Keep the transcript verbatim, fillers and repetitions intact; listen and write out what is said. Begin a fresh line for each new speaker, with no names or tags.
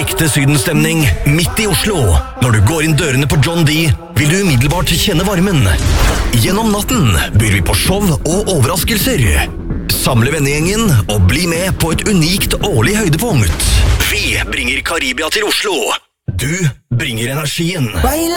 Ekte sydenstemning midt i Oslo. Når du går inn dørene på John D, vil du umiddelbart kjenne varmen. Gjennom natten byr vi på show og overraskelser. Samle vennegjengen og bli med på et unikt årlig høydepunkt. Vi bringer Karibia til Oslo. Du bringer energien.